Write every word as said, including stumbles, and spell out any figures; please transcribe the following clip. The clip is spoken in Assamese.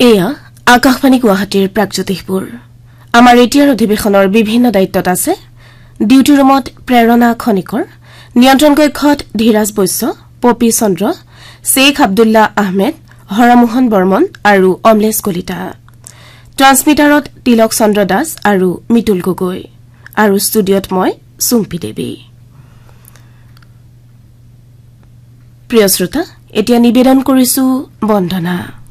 এয়া আকাশবাণী গুৱাহাটীৰ প্ৰাগজ্যোতিষপুৰ আমাৰ এতিয়াৰ অধিৱেশনৰ বিভিন্ন দায়িত্বত আছে ডিউটি ৰুমত প্ৰেৰণা খনিকৰ নিয়ন্ত্ৰণ কক্ষত ধীৰাজ বৈশ্য পপি চন্দ্ৰ শেখ আব্দুল্লাহ আহমেদ হৰমোহন বৰ্মন আৰু অমলেশ কলিতা ট্ৰান্সমিটাৰত তিলক চন্দ্ৰ দাস আৰু মিতুল গগৈ আৰু ষ্টুডিঅত মই সুম্পি দেৱী প্ৰিয় শ্ৰোতা এতিয়া নিবেদন কৰিছো বন্দনা।